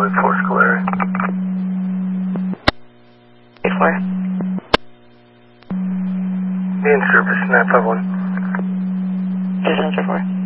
Fort Scolari. 8-4. Be in service, 951. Just enter 4.